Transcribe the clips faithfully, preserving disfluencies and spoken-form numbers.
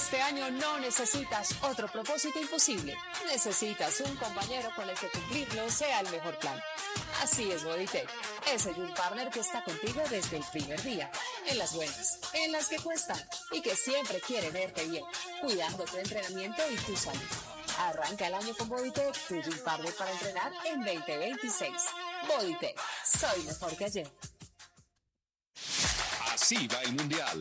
Este año no necesitas otro propósito imposible. Necesitas un compañero con el que cumplirlo sea el mejor plan. Así es Bodytech, ese gym partner que está contigo desde el primer día. En las buenas, en las que cuestan y que siempre quiere verte bien, cuidando tu entrenamiento y tu salud. Arranca el año con Bodytech, tu gym partner para entrenar en veinte veintiséis. Bodytech, soy mejor que ayer. Así va el Mundial.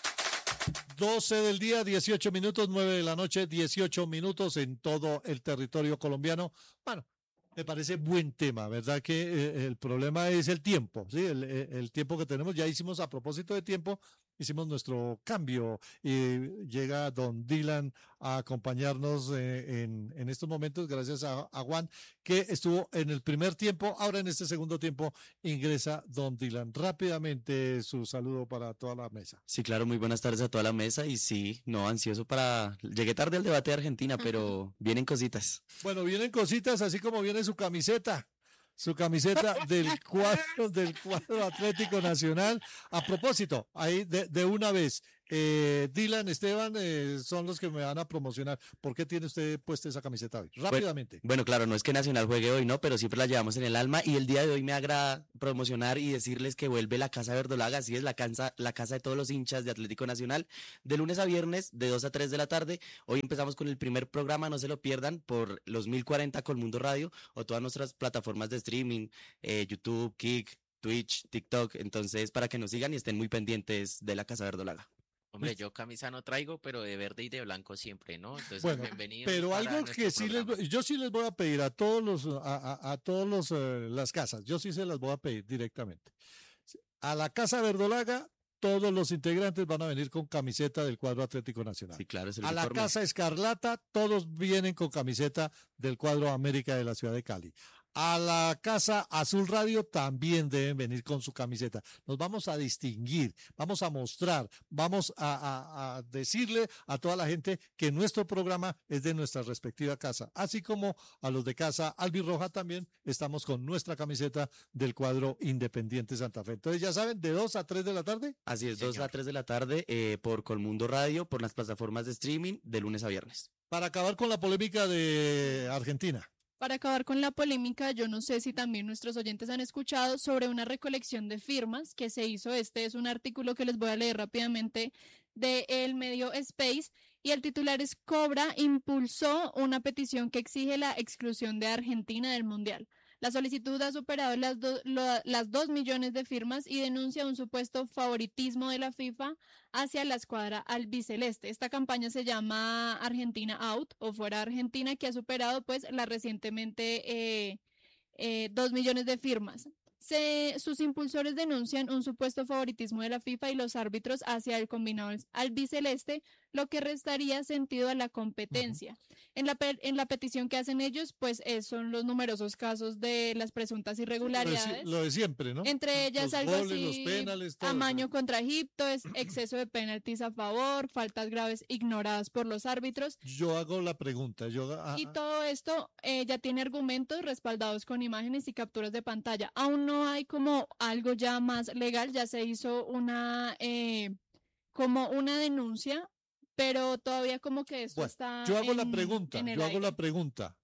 doce del día, dieciocho minutos, nueve de la noche, dieciocho minutos en todo el territorio colombiano. Bueno, me parece buen tema, ¿verdad? Que eh, el problema es el tiempo, ¿sí? El, el tiempo que tenemos. Ya hicimos, a propósito de tiempo, hicimos nuestro cambio y llega don Dylan a acompañarnos eh, en, en estos momentos, gracias a, a Juan, que estuvo en el primer tiempo. Ahora en este segundo tiempo ingresa don Dylan. Rápidamente su saludo para toda la mesa. Sí, claro, muy buenas tardes a toda la mesa y sí, no, ansioso para... Llegué tarde al debate de Argentina, pero vienen cositas. Bueno, vienen cositas, así como viene su camiseta. Su camiseta del cuadro, del cuadro Atlético Nacional. A propósito, ahí de, de una vez, eh, Dylan, Esteban, eh, son los que me van a promocionar. ¿Por qué tiene usted puesta esa camiseta hoy? Rápidamente. Bueno, bueno, claro, no es que Nacional juegue hoy, ¿no? Pero siempre la llevamos en el alma y el día de hoy me agrada promocionar y decirles que vuelve la Casa Verdolaga, así es, la casa, la casa de todos los hinchas de Atlético Nacional, de lunes a viernes, de dos a tres de la tarde. Hoy empezamos con el primer programa, no se lo pierdan, por los mil cuarenta Colmundo Radio o todas nuestras plataformas de streaming, eh, YouTube, Kick, Twitch, TikTok, entonces para que nos sigan y estén muy pendientes de la Casa Verdolaga. Hombre, yo camisa no traigo, pero de verde y de blanco siempre, ¿no? Entonces, bueno, bienvenidos. Pero algo que sí les, yo sí les voy a pedir a todos los, a, a, a todos los, uh, las casas, yo sí se las voy a pedir directamente. A la Casa Verdolaga, todos los integrantes van a venir con camiseta del cuadro Atlético Nacional. Sí, claro, es el a uniforme. la Casa Escarlata, todos vienen con camiseta del cuadro América de la ciudad de Cali. A la Casa Azul Radio también deben venir con su camiseta. Nos vamos a distinguir, vamos a mostrar, vamos a, a, a decirle a toda la gente que nuestro programa es de nuestra respectiva casa. Así como a los de Casa Albirroja también estamos con nuestra camiseta del cuadro Independiente Santa Fe. Entonces ya saben, de dos a tres de la tarde. Así es, dos a tres de la tarde eh, por Colmundo Radio, por las plataformas de streaming, de lunes a viernes. Para acabar con la polémica de Argentina. Para acabar con la polémica, yo no sé si también nuestros oyentes han escuchado sobre una recolección de firmas que se hizo. Este es un artículo que les voy a leer rápidamente del medio Space y el titular es: Cobra impulsó una petición que exige la exclusión de Argentina del Mundial. La solicitud ha superado las, do, lo, las dos millones de firmas y denuncia un supuesto favoritismo de la FIFA hacia la escuadra albiceleste. Esta campaña se llama Argentina Out o Fuera Argentina, que ha superado pues la recientemente eh, eh, dos millones de firmas. Se, sus impulsores denuncian un supuesto favoritismo de la FIFA y los árbitros hacia el combinado albiceleste, lo que restaría sentido a la competencia. Uh-huh. En la, en la petición que hacen ellos, pues eh, son los numerosos casos de las presuntas irregularidades. Lo de, lo de siempre, ¿no? Entre ellas los algo goles, así, los penales, todo, amaño ¿no? contra Egipto, es exceso de penaltis a favor, faltas graves ignoradas por los árbitros. Yo hago la pregunta. Yo, ah, y todo esto eh, ya tiene argumentos respaldados con imágenes y capturas de pantalla. Aún no hay como algo ya más legal, ya se hizo una eh, como una denuncia, pero todavía como que esto bueno, está yo hago en, la pregunta, en el yo hago aire. la pregunta.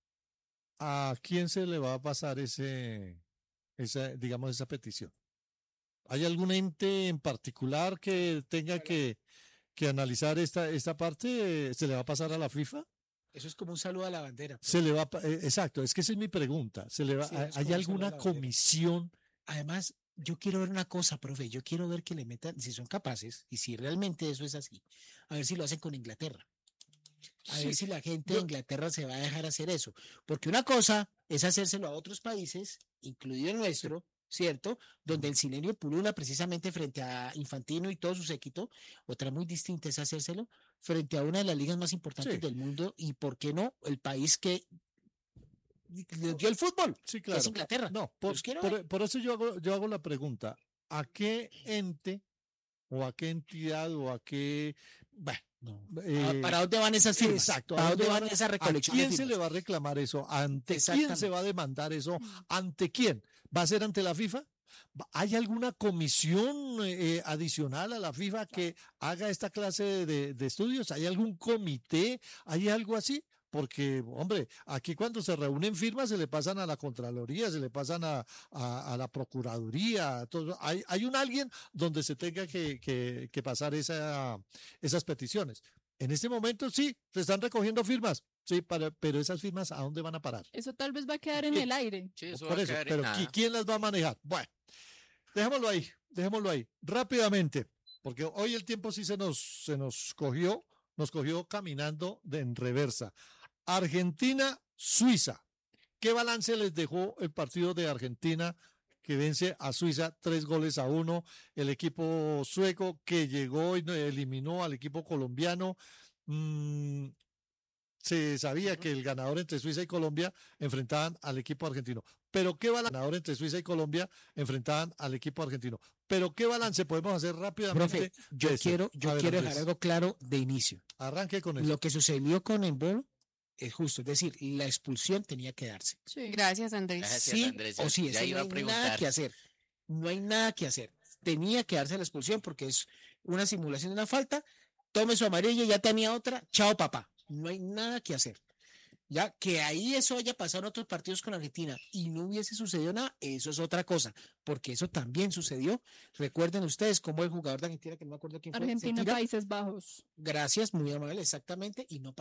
¿A quién se le va a pasar ese, esa, digamos, esa petición? ¿Hay algún ente en particular que tenga que, que analizar esta, esta parte? ¿Se le va a pasar a la FIFA? Eso es como un saludo a la bandera. Pues. Se le va, eh, exacto, es que esa es mi pregunta. ¿Se le va, sí, ¿Hay alguna comisión? Además, yo quiero ver una cosa, profe, yo quiero ver que le metan, si son capaces, y si realmente eso es así, a ver si lo hacen con Inglaterra. A sí. ver si la gente yo, de Inglaterra se va a dejar hacer eso. Porque una cosa es hacérselo a otros países, incluido el nuestro, ¿cierto? Donde el silenio pulula precisamente frente a Infantino y todo su séquito. Otra muy distinta es hacérselo frente a una de las ligas más importantes sí. del mundo y, ¿por qué no?, el país que le dio el fútbol, sí, claro. que es Inglaterra. No, por, por, por eso yo hago, yo hago la pregunta, ¿a qué ente o a qué entidad o a qué... Bueno, no. eh, ¿Para dónde van esas firmas? Exacto. ¿Para dónde van esas recolecciones? ¿A quién se le va a reclamar eso? ¿Ante quién se va a demandar eso? ¿Ante quién? ¿Va a ser ante la FIFA? ¿Hay alguna comisión eh, adicional a la FIFA que haga esta clase de, de estudios? ¿Hay algún comité? ¿Hay algo así? Porque, hombre, aquí cuando se reúnen firmas se le pasan a la Contraloría, se le pasan a, a, a la Procuraduría. Todo. Hay, hay un alguien donde se tenga que, que, que pasar esa, esas peticiones. En este momento sí, se están recogiendo firmas, sí, para, pero esas firmas ¿a dónde van a parar? Eso tal vez va a quedar en Sí. el aire. Sí, eso Por va a eso, quedar en pero nada. ¿qui- ¿quién las va a manejar? Bueno, dejémoslo ahí, dejémoslo ahí, rápidamente, porque hoy el tiempo sí se nos, se nos cogió, nos cogió caminando de en reversa. Argentina, Suiza. ¿Qué balance les dejó el partido de Argentina que vence a Suiza tres goles a uno? El equipo sueco que llegó y eliminó al equipo colombiano. Mm, se sabía que el ganador entre Suiza y Colombia enfrentaban al equipo argentino. Pero qué balance ganador entre Suiza y Colombia enfrentaban al equipo argentino. Pero qué balance podemos hacer rápidamente. Profe, yo de eso? quiero, yo A ver, quiero Andrés, dejar algo claro de inicio. arranque con eso. Lo que sucedió con Embolo es justo, es decir, la expulsión tenía que darse. Sí. Gracias, Andrés. Gracias, Sí Andrés, o ya- sí, ya eso iba no a hay nada preguntar. que hacer. No hay nada que hacer. Tenía que darse la expulsión porque es una simulación de una falta. Tome su amarilla, ya tenía otra. Chao, papá. No hay nada que hacer. Ya que ahí eso haya pasado en otros partidos con Argentina y no hubiese sucedido nada, eso es otra cosa, porque eso también sucedió. Recuerden ustedes cómo el jugador de Argentina, que no me acuerdo quién fue, se Argentina, tira. Países Bajos. Gracias, muy amable, exactamente, y no